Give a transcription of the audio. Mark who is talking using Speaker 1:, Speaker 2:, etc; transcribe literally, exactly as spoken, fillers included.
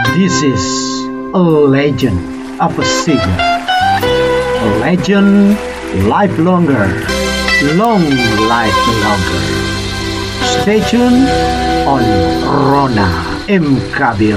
Speaker 1: This is a legend of a singer. A legend live longer, long live longer. Stay tuned on Rona M. Kabir